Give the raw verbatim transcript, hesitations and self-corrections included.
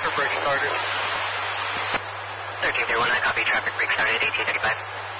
Traffic brake started. thirteen three one, I copy. Traffic brake started, eighteen thirty-five.